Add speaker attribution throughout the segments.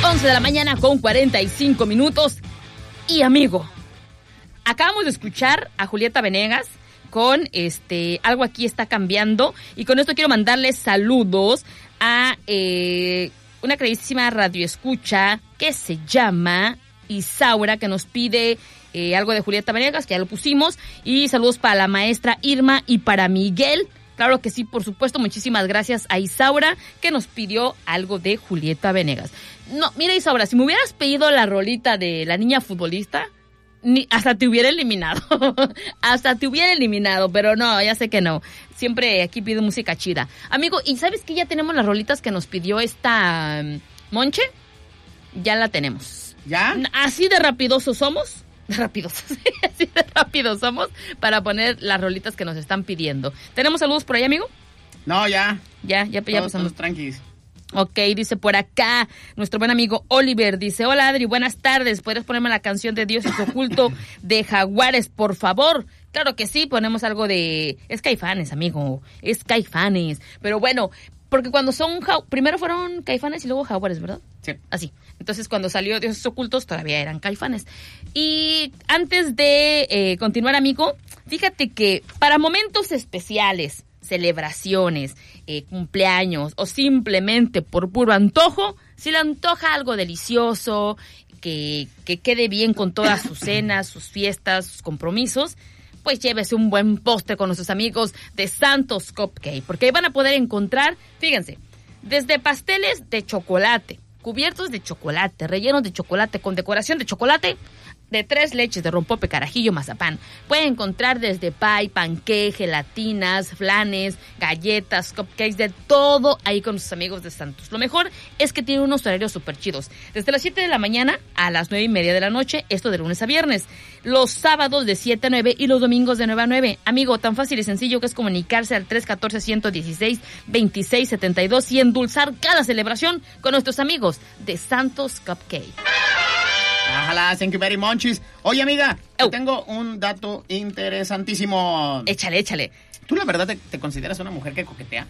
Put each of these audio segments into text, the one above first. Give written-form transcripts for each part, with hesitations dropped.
Speaker 1: 11 de la mañana con 45 minutos. Y amigo, acabamos de escuchar a Julieta Venegas con Algo aquí está cambiando. Y con esto quiero mandarles saludos a una queridísima radioescucha que se llama Isaura, que nos pide algo de Julieta Venegas, que ya lo pusimos. Y saludos para la maestra Irma y para Miguel. Claro que sí, por supuesto. Muchísimas gracias a Isaura, que nos pidió algo de Julieta Venegas. No, mira, Isaura, si me hubieras pedido la rolita de la niña futbolista, hasta te hubiera eliminado. Hasta te hubiera eliminado, pero no, ya sé que no. Siempre aquí pido música chida. Amigo, ¿y sabes que ya tenemos las rolitas que nos pidió esta Monche? Ya la tenemos.
Speaker 2: ¿Ya?
Speaker 1: Así de rapidosos somos. Así de rápidos somos para poner las rolitas que nos están pidiendo. ¿Tenemos saludos por ahí, amigo?
Speaker 2: No, ya.
Speaker 1: Ya pasamos.
Speaker 2: Todos tranquis.
Speaker 1: Ok, dice por acá nuestro buen amigo Oliver, dice: hola Adri, buenas tardes, ¿podrías ponerme la canción de Dios es oculto de Jaguares, por favor? Claro que sí, ponemos algo de... Es Caifanes, amigo, es Caifanes. Pero bueno, porque cuando son... Primero fueron Caifanes y luego Jaguares, ¿verdad?
Speaker 2: Sí.
Speaker 1: Así. Entonces cuando salió Dioses Ocultos todavía eran Caifanes. Y antes de continuar, amigo, fíjate que para momentos especiales, celebraciones, cumpleaños o simplemente por puro antojo, si le antoja algo delicioso, que quede bien con todas sus cenas, sus fiestas, sus compromisos, pues llévese un buen postre con nuestros amigos de Santos Cupcake, porque ahí van a poder encontrar, fíjense, desde pasteles de chocolate, cubiertos de chocolate, rellenos de chocolate, con decoración de chocolate, de 3 leches, de rompope, carajillo, mazapán. Pueden encontrar desde pie, panqué, gelatinas, flanes, galletas, cupcakes, de todo ahí con sus amigos de Santos. Lo mejor es que tienen unos horarios súper chidos. Desde las 7 de la mañana a las 9:30 de la noche, esto de lunes a viernes. Los sábados de 7 a 9 y los domingos de 9 a 9. Amigo, tan fácil y sencillo que es comunicarse al 314-116-2672 y endulzar cada celebración con nuestros amigos de Santos Cupcake.
Speaker 2: Ojalá, thank you very much. Oye, amiga, tengo un dato interesantísimo.
Speaker 1: Échale.
Speaker 2: ¿Tú la verdad te consideras una mujer que coquetea?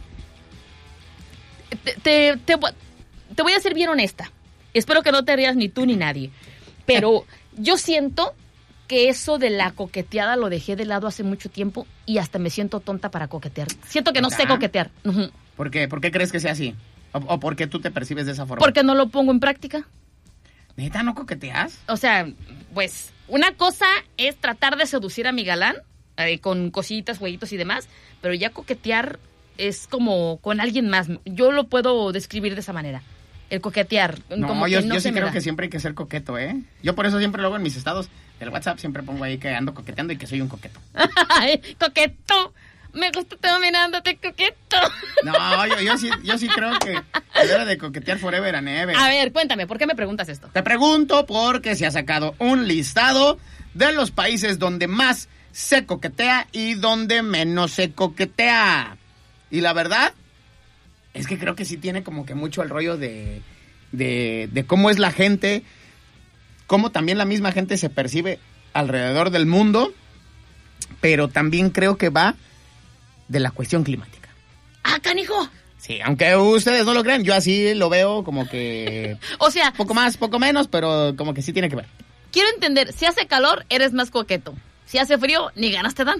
Speaker 1: Te voy a ser bien honesta. Espero que no te rías ni tú ni nadie. Pero yo siento que eso de la coqueteada lo dejé de lado hace mucho tiempo y hasta me siento tonta para coquetear. Siento que no sé coquetear. Uh-huh.
Speaker 2: ¿Por qué? ¿Por qué crees que sea así? ¿O por qué tú te percibes de esa forma?
Speaker 1: Porque no lo pongo en práctica.
Speaker 2: ¿Neta no coqueteas?
Speaker 1: O sea, pues, una cosa es tratar de seducir a mi galán con cositas, jueguitos y demás, pero ya coquetear es como con alguien más. Yo lo puedo describir de esa manera. El coquetear.
Speaker 2: No,
Speaker 1: como
Speaker 2: yo
Speaker 1: no
Speaker 2: sí creo que siempre hay que ser coqueto, ¿eh? Yo por eso siempre luego en mis estados del WhatsApp siempre pongo ahí que ando coqueteando y que soy un coqueto.
Speaker 1: ¡Coqueto! Me gusta estar mirándote, coqueto.
Speaker 2: No, yo sí creo que debe de coquetear forever and ever.
Speaker 1: A ver, cuéntame, ¿por qué me preguntas esto?
Speaker 2: Te pregunto porque se ha sacado un listado de los países donde más se coquetea y donde menos se coquetea. Y la verdad es que creo que sí tiene como que mucho el rollo de cómo es la gente, cómo también la misma gente se percibe alrededor del mundo, pero también creo que va de la cuestión climática.
Speaker 1: ¡Ah, canijo!
Speaker 2: Sí, aunque ustedes no lo crean, yo así lo veo como que...
Speaker 1: O sea...
Speaker 2: Poco más, poco menos, pero como que sí tiene que ver.
Speaker 1: Quiero entender, si hace calor, eres más coqueto. Si hace frío, ni ganas te dan.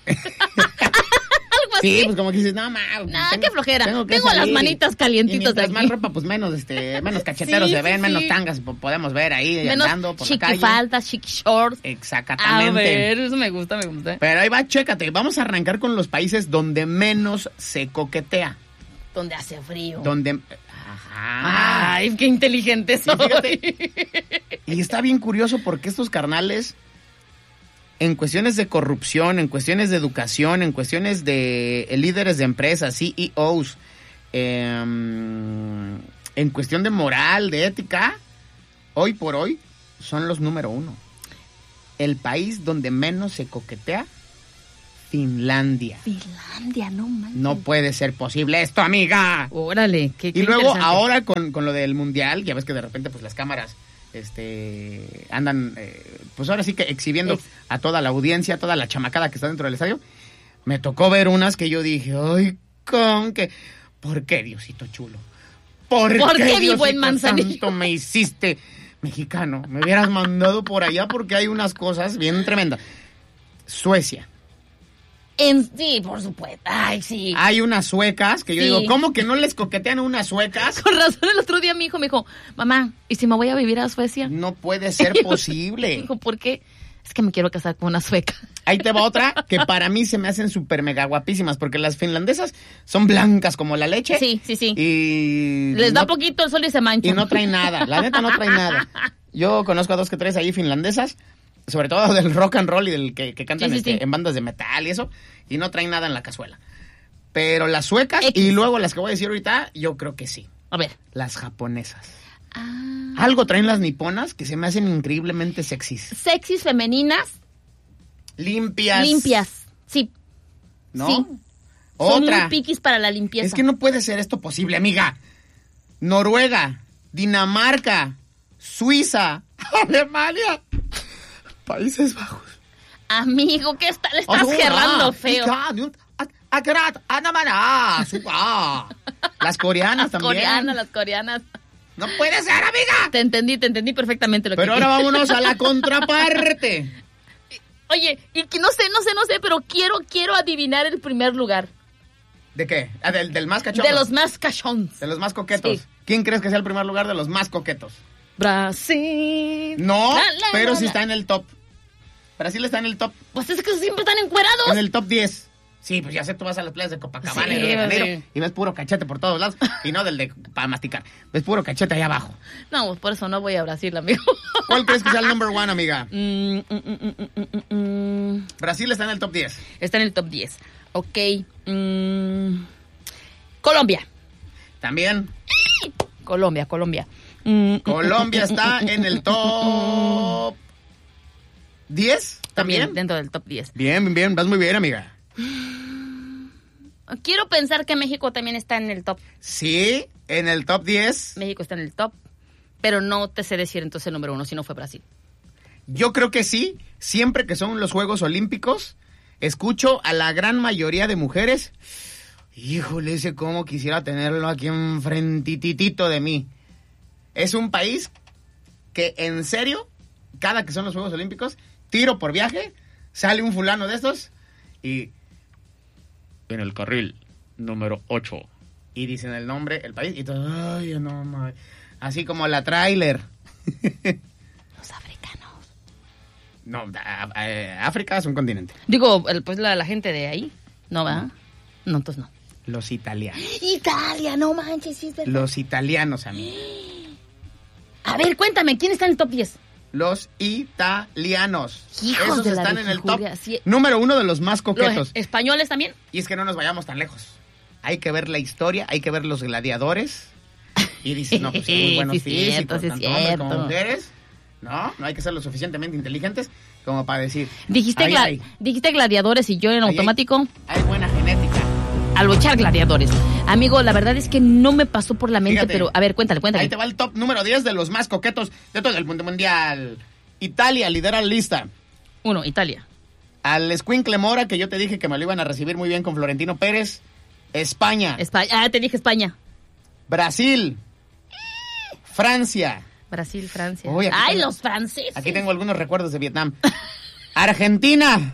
Speaker 1: Algo así.
Speaker 2: Sí, pues como que dices, no,
Speaker 1: qué flojera. Tengo las manitas calientitas de aquí.
Speaker 2: Más ropa, pues menos cacheteros se ven, menos tangas podemos ver ahí
Speaker 1: menos
Speaker 2: andando por la calle.
Speaker 1: Chiquifaldas, chiqui shorts.
Speaker 2: Exactamente.
Speaker 1: A ver, eso me gusta.
Speaker 2: Pero ahí va, chécate. Vamos a arrancar con los países donde menos se coquetea.
Speaker 1: Donde hace frío.
Speaker 2: Ajá.
Speaker 1: Ay, qué inteligente soy.
Speaker 2: Y está bien curioso porque estos carnales, en cuestiones de corrupción, en cuestiones de educación, en cuestiones de líderes de empresas, CEOs, en cuestión de moral, de ética, hoy por hoy son los número 1. El país donde menos se coquetea, Finlandia.
Speaker 1: Finlandia, no manches.
Speaker 2: No puede ser posible esto, amiga.
Speaker 1: Órale, qué
Speaker 2: Y luego
Speaker 1: interesante.
Speaker 2: ahora con lo del mundial, ya ves que de repente pues las cámaras andan, pues ahora sí que exhibiendo a toda la audiencia, a toda la chamacada que está dentro del estadio. Me tocó ver unas que yo dije, ay, ¿por qué, Diosito chulo? ¿Por qué,
Speaker 1: mi
Speaker 2: Diosito
Speaker 1: buen Manzanillo?
Speaker 2: santo, me hiciste mexicano? Me hubieras mandado por allá porque hay unas cosas bien tremendas. Suecia.
Speaker 1: Sí, por supuesto. Ay, sí.
Speaker 2: Hay unas suecas que yo
Speaker 1: Sí.
Speaker 2: digo, ¿cómo que no les coquetean a unas suecas?
Speaker 1: Con razón, el otro día mi hijo me dijo, mamá, ¿y si me voy a vivir a Suecia?
Speaker 2: No puede ser
Speaker 1: Me
Speaker 2: posible.
Speaker 1: dijo, ¿por qué? Es que me quiero casar con una sueca.
Speaker 2: Ahí te va otra que para mí se me hacen súper mega guapísimas porque las finlandesas son blancas como la leche.
Speaker 1: Sí, sí, sí.
Speaker 2: Y
Speaker 1: Les da
Speaker 2: no-
Speaker 1: poquito el sol y se manchan.
Speaker 2: Y no trae nada, la neta no trae nada. Yo conozco a 2 que 3 ahí finlandesas, sobre todo del rock and roll y del que cantan
Speaker 1: Sí, sí.
Speaker 2: en bandas de metal y eso, y no traen nada en la cazuela. Pero las suecas
Speaker 1: X.
Speaker 2: y luego las que voy a decir ahorita, yo creo que sí.
Speaker 1: A ver.
Speaker 2: Las japonesas.
Speaker 1: Ah.
Speaker 2: Algo traen las niponas que se me hacen increíblemente sexys.
Speaker 1: Sexys, femeninas,
Speaker 2: Limpias.
Speaker 1: limpias. Sí.
Speaker 2: ¿No?
Speaker 1: Sí. Son
Speaker 2: Otra.
Speaker 1: muy piquis para la limpieza.
Speaker 2: Es que no puede ser esto posible, amiga. Noruega, Dinamarca, Suiza, Alemania, Países Bajos.
Speaker 1: Amigo, ¿qué está? Le estás gerrando feo.
Speaker 2: Las coreanas también.
Speaker 1: Las coreanas.
Speaker 2: No puede ser, amiga.
Speaker 1: Te entendí perfectamente lo
Speaker 2: Pero
Speaker 1: que
Speaker 2: ahora vámonos a la contraparte.
Speaker 1: Oye, y que no sé, pero quiero adivinar el primer lugar.
Speaker 2: ¿De qué? Ah, del más cachondo.
Speaker 1: De los más cachons.
Speaker 2: De los más coquetos.
Speaker 1: Sí.
Speaker 2: ¿Quién crees que sea el primer lugar de los más coquetos?
Speaker 1: Brasil.
Speaker 2: No, pero sí
Speaker 1: la.
Speaker 2: está en el top. Brasil está en el top.
Speaker 1: Pues es que siempre están encuerados.
Speaker 2: En el top 10. Sí, pues ya sé, tú vas a las playas de Copacabana
Speaker 1: Sí,
Speaker 2: y Río de Janeiro
Speaker 1: sí.
Speaker 2: y ves puro cachete por todos lados y no del de para masticar. Ves puro cachete allá abajo.
Speaker 1: No, pues por eso no voy a Brasil, amigo.
Speaker 2: ¿Cuál crees que sea el number one, amiga?
Speaker 1: Mm.
Speaker 2: Brasil está en el top 10.
Speaker 1: Está en el top 10. Ok. Colombia.
Speaker 2: También.
Speaker 1: Colombia.
Speaker 2: Colombia está en el top 10.
Speaker 1: También dentro del top 10.
Speaker 2: Bien, bien, vas muy bien, amiga.
Speaker 1: Quiero pensar que México también está en el top.
Speaker 2: Sí, en el top 10.
Speaker 1: México está en el top. Pero no te sé decir entonces el número 1 si no fue Brasil.
Speaker 2: Yo creo que sí. Siempre que son los Juegos Olímpicos, escucho a la gran mayoría de mujeres. Híjole, ese cómo quisiera tenerlo aquí enfrentitito de mí. Es un país que, en serio, cada que son los Juegos Olímpicos, tiro por viaje, sale un fulano de estos y... En el carril número 8. Y dicen el nombre, el país, y todo, ay, no, madre. Así como la tráiler.
Speaker 1: Los africanos.
Speaker 2: No, África es un continente.
Speaker 1: Digo, pues la gente de ahí. ¿No va? No, entonces no.
Speaker 2: Los italianos.
Speaker 1: Italia, no manches, sí es verdad.
Speaker 2: Los italianos, amigo.
Speaker 1: A ver, cuéntame, ¿quién está en el top 10?
Speaker 2: Los italianos.
Speaker 1: Hijos
Speaker 2: Esos
Speaker 1: de la
Speaker 2: están en el top
Speaker 1: lujuria, sí.
Speaker 2: número 1 de los más
Speaker 1: ¿Los
Speaker 2: coquetos.
Speaker 1: españoles también?
Speaker 2: Y es que no nos vayamos tan lejos. Hay que ver la historia, hay que ver los gladiadores. Y dices, no, pues son muy buenos
Speaker 1: Sí, es cierto,
Speaker 2: físicos,
Speaker 1: sí, es
Speaker 2: tanto hombres como
Speaker 1: cierto.
Speaker 2: mujeres. No hay que ser lo suficientemente inteligentes como para decir.
Speaker 1: Dijiste,
Speaker 2: ahí
Speaker 1: dijiste gladiadores y yo en
Speaker 2: Ahí
Speaker 1: automático
Speaker 2: hay buena genética.
Speaker 1: a luchar gladiadores. Amigo, la verdad es que no me pasó por la mente,
Speaker 2: Fíjate.
Speaker 1: pero a ver, cuéntale.
Speaker 2: Ahí te va el top número 10 de los más coquetos de todo el mundo mundial. Italia lidera la lista.
Speaker 1: 1, Italia.
Speaker 2: Al Escuincle Mora, que yo te dije que me lo iban a recibir muy bien con Florentino Pérez. España.
Speaker 1: España. Te dije España.
Speaker 2: Brasil. Francia.
Speaker 1: Brasil, Francia.
Speaker 2: Uy, aquí
Speaker 1: ¡Ay,
Speaker 2: tengo-
Speaker 1: los franceses!
Speaker 2: Aquí tengo algunos recuerdos de Vietnam. Argentina.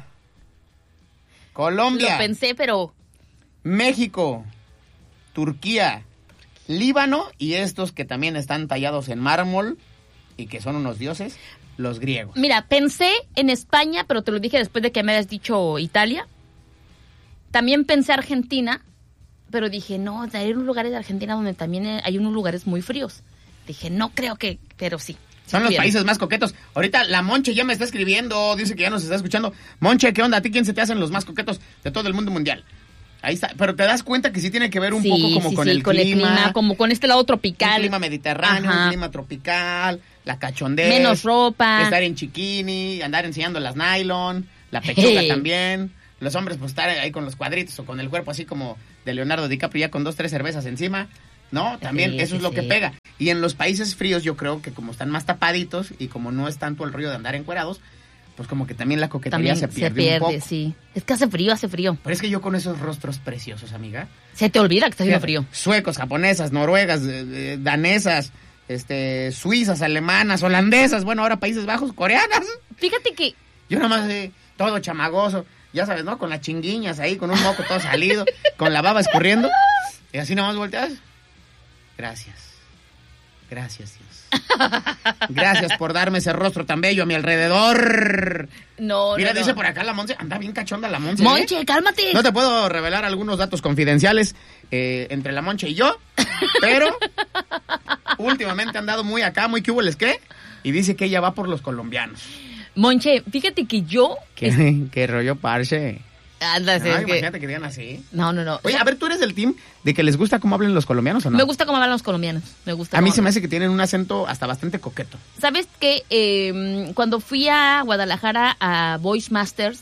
Speaker 2: Colombia.
Speaker 1: Lo pensé, pero...
Speaker 2: México. Turquía. Líbano. Y estos que también están tallados en mármol y que son unos dioses, los griegos.
Speaker 1: Mira, pensé en España, pero te lo dije después de que me habías dicho Italia. También pensé Argentina, pero dije, no, hay unos lugares de Argentina donde también hay unos lugares muy fríos. Dije, no creo que, pero sí.
Speaker 2: Son los
Speaker 1: Bien.
Speaker 2: países más coquetos. Ahorita la Monche ya me está escribiendo, dice que ya nos está escuchando. Monche, ¿qué onda? ¿A ti quién se te hacen los más coquetos de todo el mundo mundial? Ahí está, pero te das cuenta que sí tiene que ver un
Speaker 1: Sí,
Speaker 2: poco como
Speaker 1: sí,
Speaker 2: con
Speaker 1: sí,
Speaker 2: el
Speaker 1: con
Speaker 2: clima.
Speaker 1: como con este lado
Speaker 2: Un
Speaker 1: tropical.
Speaker 2: clima mediterráneo,
Speaker 1: Ajá.
Speaker 2: un clima tropical, la cachondez.
Speaker 1: Menos ropa.
Speaker 2: Estar en chiquini, andar enseñando las nylon, la pechuga
Speaker 1: Hey.
Speaker 2: también. Los hombres pues estar ahí con los cuadritos o con el cuerpo así como de Leonardo DiCaprio ya con 2, 3 cervezas encima. ¿No? También
Speaker 1: Sí,
Speaker 2: eso
Speaker 1: sí,
Speaker 2: es lo que
Speaker 1: sí.
Speaker 2: pega. Y en los países fríos yo creo que como están más tapaditos y como no es tanto el rollo de andar encuerados, pues como que también la coquetería
Speaker 1: También
Speaker 2: se pierde un poco.
Speaker 1: sí. Es que hace frío.
Speaker 2: Pero es que yo con esos rostros preciosos, amiga.
Speaker 1: Se te olvida que está haciendo
Speaker 2: Fíjate,
Speaker 1: frío.
Speaker 2: Suecos, japonesas, noruegas, danesas, suizas, alemanas, holandesas, bueno, ahora Países Bajos, coreanas.
Speaker 1: Fíjate que...
Speaker 2: Yo nomás todo chamagoso, ya sabes, ¿no? Con las chinguiñas ahí, con un moco todo salido, con la baba escurriendo. Y así nomás volteas. Gracias. Gracias, Dios. Gracias por darme ese rostro tan bello a mi alrededor. Mira, dice por acá la Monse, anda bien cachonda la Monse.
Speaker 1: Monche, cálmate.
Speaker 2: No te puedo revelar algunos datos confidenciales entre la Monche y yo, pero últimamente han dado muy acá, muy qué, y dice que ella va por los colombianos.
Speaker 1: Monche, fíjate que yo...
Speaker 2: ¿Qué rollo, parce?
Speaker 1: Anda,
Speaker 2: No, imagínate que digan así.
Speaker 1: No.
Speaker 2: Oye, a ver, ¿tú eres del team de que les gusta cómo hablan los colombianos o no?
Speaker 1: Me gusta cómo hablan los colombianos.
Speaker 2: A mí se me hace que tienen un acento hasta bastante coqueto.
Speaker 1: ¿Sabes qué? Cuando fui a Guadalajara a Voice Masters,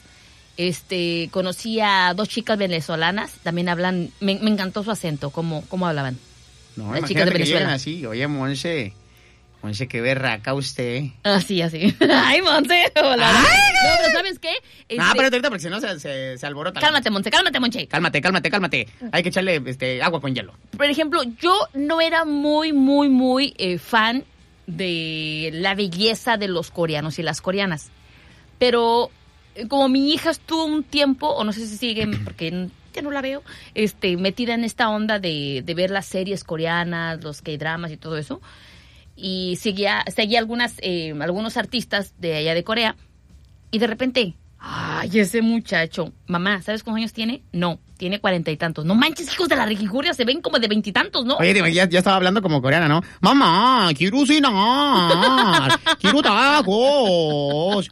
Speaker 1: conocí a 2 chicas venezolanas. También hablan... Me encantó su acento, cómo hablaban.
Speaker 2: No,
Speaker 1: las
Speaker 2: imagínate
Speaker 1: chicas de
Speaker 2: que
Speaker 1: Venezuela.
Speaker 2: lleguen así. Oye, Monse, qué berraca usted.
Speaker 1: Así. Ay, Monse. Hola. No, pero ¿sabes qué?
Speaker 2: No, pero ahorita porque si no se alborota.
Speaker 1: Cálmate, Monse.
Speaker 2: Cálmate. Hay que echarle agua con hielo.
Speaker 1: Por ejemplo, yo no era muy fan de la belleza de los coreanos y las coreanas. Pero como mi hija estuvo un tiempo, o no sé si sigue, porque ya no la veo, metida en esta onda de ver las series coreanas, los K-dramas y todo eso. Y seguía algunos artistas de allá de Corea. Y de repente, ay, ese muchacho, mamá, ¿sabes cuántos años tiene? No, tiene 40 y tantos. No manches, hijos de la regijuria, se ven como de 20 y tantos, ¿no?
Speaker 2: Oye, ya estaba hablando como coreana, ¿no? Mamá, quiero cenar, quiero tacos.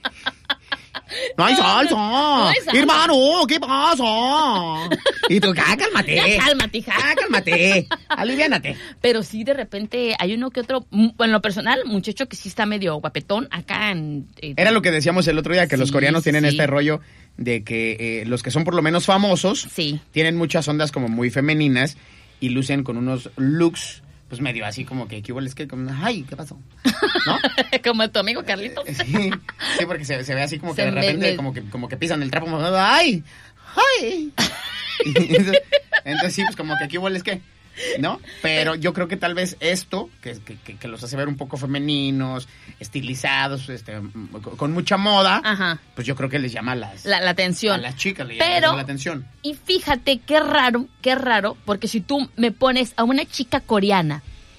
Speaker 2: No hay salsa. Hermano, ¿qué pasa? Y tú, cálmate.
Speaker 1: Ya cálmate, hija.
Speaker 2: Cálmate. Aliviánate.
Speaker 1: Pero sí, de repente hay uno que otro, bueno, en lo personal, muchacho que sí está medio guapetón acá en...
Speaker 2: Era lo que decíamos el otro día, que los coreanos tienen este rollo de que los que son por lo menos famosos tienen muchas ondas como muy femeninas y lucen con unos looks pues medio así como que igual es que como, ay, ¿qué pasó? ¿No?
Speaker 1: Como tu amigo Carlitos.
Speaker 2: Sí, porque se ve así como que de repente como que pisan el trapo, como, ay. Entonces sí, pues como que aquí igual es que, ¿no? Pero yo creo que tal vez esto, que los hace ver un poco femeninos, estilizados, con mucha moda,
Speaker 1: ajá,
Speaker 2: pues yo creo que les llama la atención. A las chicas les llama la atención.
Speaker 1: Y fíjate qué raro, porque si tú me pones a una chica coreana,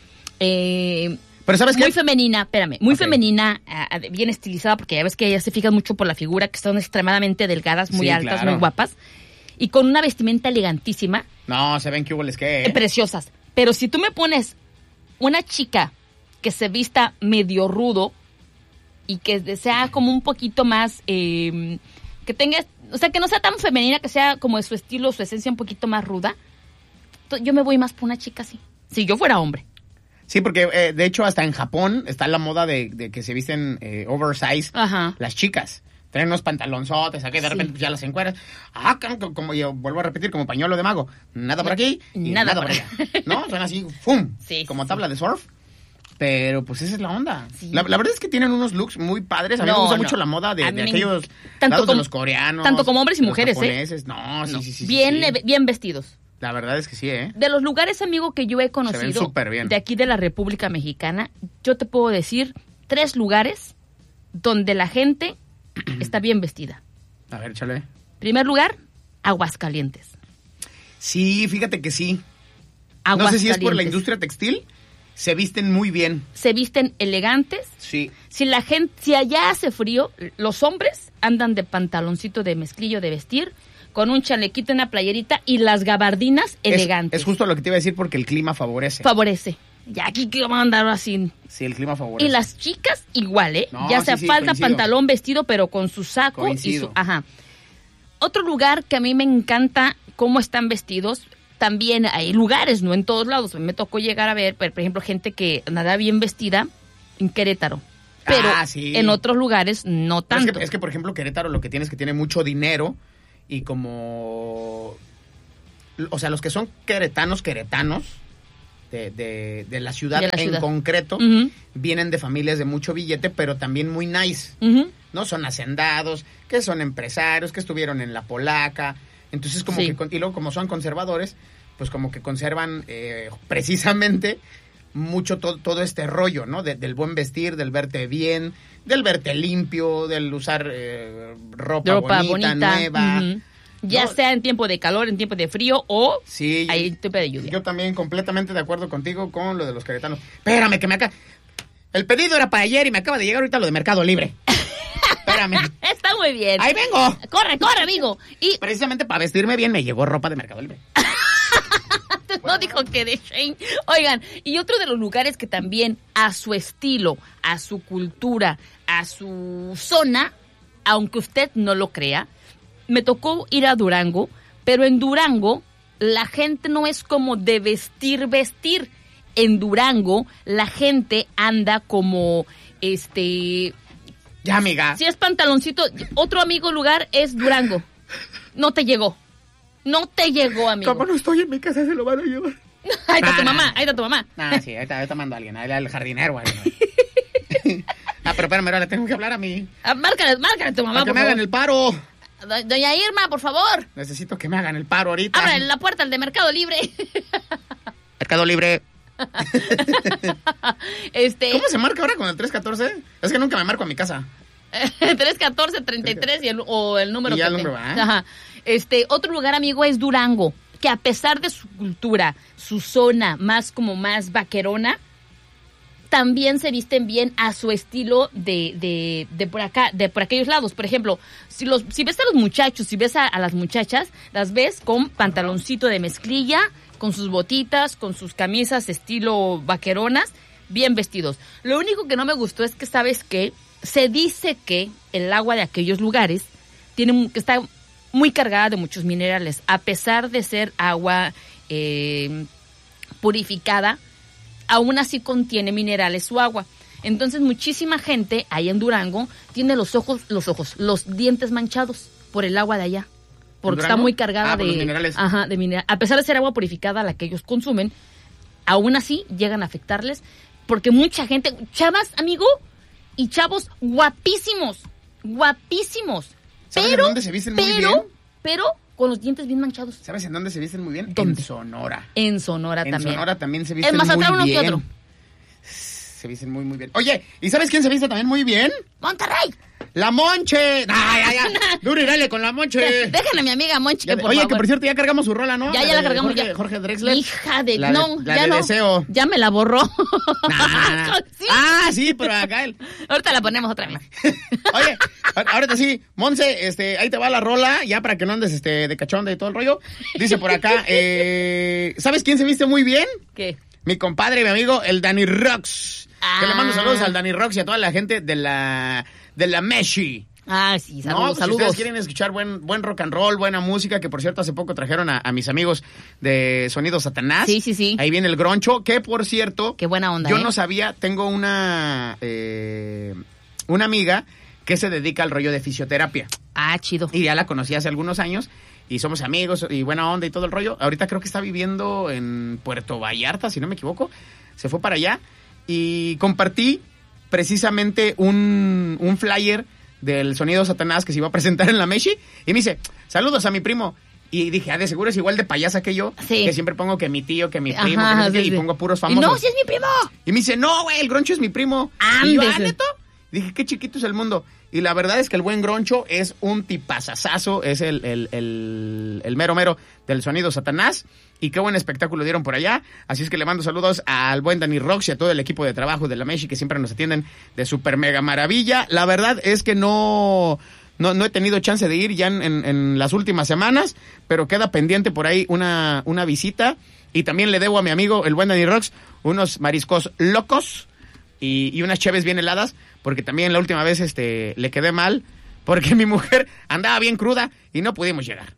Speaker 2: pero ¿sabes qué?
Speaker 1: Muy femenina, espérame, femenina, bien estilizada, porque ya ves que ellas se fijan mucho por la figura, que son extremadamente delgadas, muy altas, claro, muy guapas, y con una vestimenta elegantísima.
Speaker 2: No, se ven que igual es que...
Speaker 1: Preciosas. Pero si tú me pones una chica que se vista medio rudo y que sea como un poquito más, que tenga, o sea, que no sea tan femenina, que sea como de su estilo, su esencia un poquito más ruda, yo me voy más por una chica así, si yo fuera hombre.
Speaker 2: Sí, porque de hecho hasta en Japón está la moda de que se visten oversize, ajá, las chicas. Traen unos pantalonzotes, aquí de repente pues, ya las encueras. Ah, como yo vuelvo a repetir, como pañuelo de mago. Nada por aquí y nada por allá. ¿No? Son así, ¡fum! Sí, como tabla de surf. Pero pues esa es la onda. Sí. La verdad es que tienen unos looks muy padres. A mí me gusta mucho la moda de aquellos lados de los coreanos.
Speaker 1: Tanto como hombres y mujeres,
Speaker 2: japoneses. No, sí.
Speaker 1: Bien vestidos.
Speaker 2: La verdad es que sí, ¿eh?
Speaker 1: De los lugares, amigo, que yo he conocido,
Speaker 2: se ven súper bien,
Speaker 1: de aquí de la República Mexicana, yo te puedo decir 3 lugares donde la gente está bien vestida.
Speaker 2: A ver, échale.
Speaker 1: Primer lugar, Aguascalientes.
Speaker 2: Sí, fíjate que sí. No sé si es por la industria textil, se visten muy bien.
Speaker 1: Se visten elegantes.
Speaker 2: Sí.
Speaker 1: Si allá hace frío, los hombres andan de pantaloncito de mezclillo de vestir, con un chalequito, una playerita y las gabardinas elegantes.
Speaker 2: Es justo lo que te iba a decir porque el clima favorece.
Speaker 1: Ya aquí que van a andar así.
Speaker 2: Sí, el clima favorece.
Speaker 1: Y las chicas igual, ¿eh? No, ya sea falda, pantalón, vestido, pero con su saco. Coincido. Y su... Ajá. Otro lugar que a mí me encanta cómo están vestidos, también hay lugares, no en todos lados. Me tocó llegar a ver, por ejemplo, gente que nada bien vestida en Querétaro. Pero en otros lugares no tanto.
Speaker 2: Es que, por ejemplo, Querétaro lo que tiene es que tiene mucho dinero y como... O sea, los que son queretanos... De la ciudad en concreto, uh-huh, vienen de familias de mucho billete, pero también muy nice, uh-huh, ¿no? Son hacendados, que son empresarios, que estuvieron en la Polaca. Entonces, como
Speaker 1: Sí.
Speaker 2: que, y luego como son conservadores, pues como que conservan precisamente mucho todo este rollo, ¿no? Del buen vestir, del verte bien, del verte limpio, del usar ropa bonita, nueva.
Speaker 1: Ujú. Ya
Speaker 2: No.
Speaker 1: sea en tiempo de calor, en tiempo de frío o
Speaker 2: Sí,
Speaker 1: en tiempo de lluvia.
Speaker 2: yo también completamente de acuerdo contigo con lo de los queretanos. Espérame, que me acaba... El pedido era para ayer y me acaba de llegar ahorita lo de Mercado Libre. Espérame.
Speaker 1: Está muy bien.
Speaker 2: ¡Ahí vengo!
Speaker 1: Corre, corre, amigo. Y
Speaker 2: Precisamente para vestirme bien me llegó ropa de Mercado Libre.
Speaker 1: no dijo que de Shane. Oigan, y otro de los lugares que también a su estilo, a su cultura, a su zona, aunque usted no lo crea, me tocó ir a Durango, pero en Durango la gente no es como de vestir. En Durango la gente anda como,
Speaker 2: Ya, amiga.
Speaker 1: si es pantaloncito, otro amigo lugar es Durango. No te llegó. No te llegó, amigo.
Speaker 2: Como no estoy en mi casa, se lo van a llevar.
Speaker 1: Ahí está tu mamá, ahí está tu mamá.
Speaker 2: Ah, sí, ahorita mando a alguien, al jardinero. Pero espérame, ahora le tengo que hablar a mí.
Speaker 1: Ah, márcale a tu mamá,
Speaker 2: Para que
Speaker 1: por
Speaker 2: me hagan
Speaker 1: favor.
Speaker 2: el paro.
Speaker 1: Doña Irma, por favor.
Speaker 2: Necesito que me hagan el paro ahorita.
Speaker 1: Ábrale la puerta al de Mercado Libre.
Speaker 2: Mercado Libre. ¿Cómo se marca ahora con el 314? Es que nunca me marco a mi casa.
Speaker 1: 314-33 o el número
Speaker 2: Y ya
Speaker 1: que
Speaker 2: el número,
Speaker 1: tenga.
Speaker 2: ¿eh?
Speaker 1: Ajá. Otro lugar, amigo, es Durango, que a pesar de su cultura, su zona más vaquerona, también se visten bien a su estilo de por acá, de por aquellos lados. Por ejemplo, si ves a los muchachos, si ves a las muchachas, las ves con pantaloncito de mezclilla, con sus botitas, con sus camisas estilo vaqueronas, bien vestidos. Lo único que no me gustó es que, ¿sabes qué? Se dice que el agua de aquellos lugares que está muy cargada de muchos minerales, a pesar de ser agua purificada, aún así contiene minerales su agua. Entonces muchísima gente ahí en Durango tiene los dientes manchados por el agua de allá, porque está muy cargada
Speaker 2: por los minerales.
Speaker 1: Ajá, de minerales. A pesar de ser agua purificada la que ellos consumen, aún así llegan a afectarles, porque mucha gente, chavas, amigo, y chavos guapísimos.
Speaker 2: ¿Sabes en dónde se visten muy bien?
Speaker 1: Pero con los dientes bien manchados.
Speaker 2: ¿Sabes en dónde se visten muy bien?
Speaker 1: ¿Dónde?
Speaker 2: En Sonora.
Speaker 1: En Sonora también.
Speaker 2: En Sonora también se visten
Speaker 1: En Mazatlán
Speaker 2: muy
Speaker 1: uno
Speaker 2: bien.
Speaker 1: que otro.
Speaker 2: Se visten muy, muy bien. Oye, ¿y sabes quién se viste también muy bien?
Speaker 1: ¡Monterrey!
Speaker 2: ¡La Monche! Ya! Duro y dale con la Monche.
Speaker 1: Déjale a mi amiga Monchi que por
Speaker 2: Oye,
Speaker 1: favor.
Speaker 2: que por cierto ya cargamos su rola, ¿no?
Speaker 1: Ya la cargamos.
Speaker 2: Jorge Drexler.
Speaker 1: Hija de...
Speaker 2: La
Speaker 1: no,
Speaker 2: de, la
Speaker 1: ya
Speaker 2: de
Speaker 1: no.
Speaker 2: Deseo.
Speaker 1: Ya me la borró. Sí.
Speaker 2: Ah, sí, pero acá él.
Speaker 1: Ahorita la ponemos otra vez.
Speaker 2: Oye, ahorita sí, Monse, ahí te va la rola, ya para que no andes de cachonda y todo el rollo. Dice por acá, ¿sabes quién se viste muy bien?
Speaker 1: ¿Qué?
Speaker 2: Mi compadre, mi amigo, el Danny Rocks. Que le mando saludos al Danny Rocks y a toda la gente de la Meshi.
Speaker 1: Ah, sí,
Speaker 2: No,
Speaker 1: saludos,
Speaker 2: pues,
Speaker 1: saludos.
Speaker 2: Si ustedes quieren escuchar buen rock and roll, buena música, que por cierto hace poco trajeron a mis amigos de Sonido Satanás.
Speaker 1: Sí.
Speaker 2: Ahí viene el Groncho, que por cierto...
Speaker 1: Qué buena onda,
Speaker 2: Yo no sabía, tengo una amiga que se dedica al rollo de fisioterapia.
Speaker 1: Ah, chido.
Speaker 2: Y ya la conocí hace algunos años y somos amigos y buena onda y todo el rollo. Ahorita creo que está viviendo en Puerto Vallarta, si no me equivoco. Se fue para allá y compartí precisamente un flyer del Sonido Satanás que se iba a presentar en la Meshi y me dice, saludos a mi primo. Y dije, de seguro es igual de payasa que yo,
Speaker 1: Sí.
Speaker 2: que siempre pongo que mi tío, que mi primo,
Speaker 1: Ajá,
Speaker 2: que no sé qué,
Speaker 1: sí,
Speaker 2: y
Speaker 1: sí.
Speaker 2: pongo puros
Speaker 1: Y
Speaker 2: famosos.
Speaker 1: no, si es mi primo.
Speaker 2: Y me dice, no, güey, el Groncho es mi primo. Y yo,
Speaker 1: Ándese.
Speaker 2: ¿neto? Dije, qué chiquito es el mundo. Y la verdad es que el buen Groncho es un tipazazazo, es el mero del Sonido Satanás. Y qué buen espectáculo dieron por allá. Así es que le mando saludos al buen Danny Rocks y a todo el equipo de trabajo de la Meshi que siempre nos atienden de super mega maravilla. La verdad es que no he tenido chance de ir ya en las últimas semanas, pero queda pendiente por ahí una visita. Y también le debo a mi amigo, el buen Danny Rocks, unos mariscos locos y unas cheves bien heladas, porque también la última vez le quedé mal, porque mi mujer andaba bien cruda y no pudimos llegar.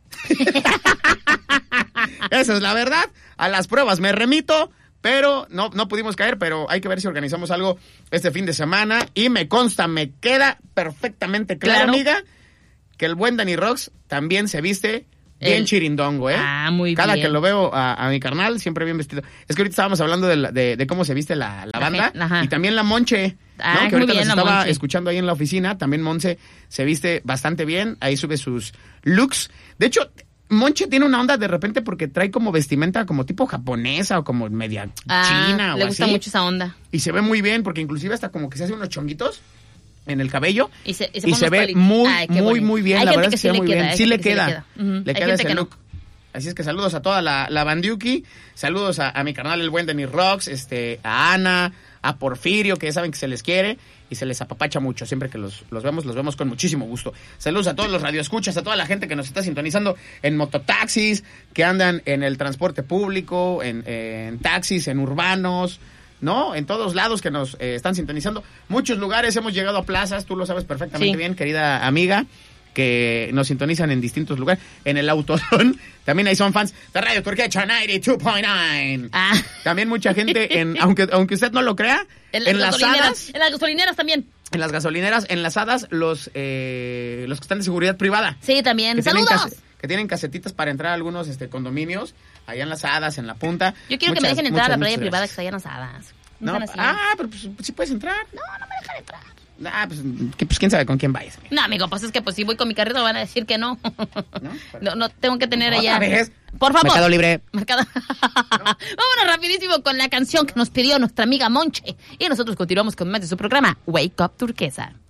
Speaker 2: Esa es la verdad. A las pruebas me remito, pero no pudimos caer, pero hay que ver si organizamos algo este fin de semana. Y me consta, me queda perfectamente claro, amiga, que el buen Danny Rocks también se viste Bien chirindongo, ¿eh?
Speaker 1: Ah, muy
Speaker 2: Cada
Speaker 1: bien.
Speaker 2: que lo veo a mi carnal, siempre bien vestido. Es que ahorita estábamos hablando de cómo se viste la banda.
Speaker 1: Ajá.
Speaker 2: Y también la Monche, ¿no?
Speaker 1: Ah,
Speaker 2: Que
Speaker 1: muy
Speaker 2: ahorita
Speaker 1: bien,
Speaker 2: nos
Speaker 1: la
Speaker 2: estaba
Speaker 1: Monche.
Speaker 2: escuchando ahí en la oficina. También Monse se viste bastante bien. Ahí sube sus looks. De hecho, Monche tiene una onda de repente porque trae como vestimenta como tipo japonesa o como media china o
Speaker 1: le gusta
Speaker 2: así.
Speaker 1: mucho esa onda.
Speaker 2: Y se ve muy bien porque inclusive hasta como que se hace unos chonguitos en el cabello.
Speaker 1: Y se
Speaker 2: Y
Speaker 1: pone
Speaker 2: se
Speaker 1: unos
Speaker 2: ve
Speaker 1: palitos.
Speaker 2: muy,
Speaker 1: Ay, qué
Speaker 2: muy,
Speaker 1: bonito.
Speaker 2: muy bien.
Speaker 1: Hay
Speaker 2: La
Speaker 1: gente
Speaker 2: verdad
Speaker 1: que
Speaker 2: es que se
Speaker 1: sí
Speaker 2: ve
Speaker 1: le
Speaker 2: muy
Speaker 1: queda,
Speaker 2: bien.
Speaker 1: hay
Speaker 2: Sí le
Speaker 1: gente que sí le
Speaker 2: queda.
Speaker 1: queda. Ujú.
Speaker 2: Le
Speaker 1: Hay
Speaker 2: queda
Speaker 1: gente
Speaker 2: ese
Speaker 1: que no.
Speaker 2: look. Así es que saludos a toda la bandiuki. Saludos a mi carnal el buen Denis Rocks, a Ana, a Porfirio, que ya saben que se les quiere y se les apapacha mucho. Siempre que los vemos con muchísimo gusto. Saludos a todos los radioescuchas, a toda la gente que nos está sintonizando en mototaxis, que andan en el transporte público, en taxis, en urbanos, ¿no? En todos lados que nos están sintonizando. Muchos lugares hemos llegado a plazas, tú lo sabes perfectamente
Speaker 1: Sí.
Speaker 2: bien, querida amiga, que nos sintonizan en distintos lugares. En el Autodón, también ahí son fans de Radio Turquecha 92.9.
Speaker 1: Ah.
Speaker 2: También mucha gente, aunque usted no lo crea, en las hadas,
Speaker 1: En las gasolineras también.
Speaker 2: en las gasolineras enlazadas, los que están de seguridad privada.
Speaker 1: Sí, también.
Speaker 2: Que tienen,
Speaker 1: ¡Saludos!
Speaker 2: que tienen casetitas para entrar a algunos condominios, allá en las hadas, en la punta.
Speaker 1: Yo quiero que me
Speaker 2: Muchas,
Speaker 1: dejen entrar a la
Speaker 2: muchas,
Speaker 1: playa
Speaker 2: muchas
Speaker 1: privada que
Speaker 2: gracias.
Speaker 1: está llena de hadas.
Speaker 2: No,
Speaker 1: No, están así.
Speaker 2: pero pues sí puedes entrar.
Speaker 1: No me dejan entrar.
Speaker 2: Pues quién sabe con quién vayas.
Speaker 1: No, amigo, pues es que pues si voy con mi carrito me van a decir que no.
Speaker 2: ¿No?
Speaker 1: No, tengo que tener
Speaker 2: ¿Otra
Speaker 1: allá.
Speaker 2: vez?
Speaker 1: Por favor.
Speaker 2: Mercado Libre.
Speaker 1: Vámonos rapidísimo con la canción que nos pidió nuestra amiga Monche. Y nosotros continuamos con más de su programa, Wake Up Turquesa.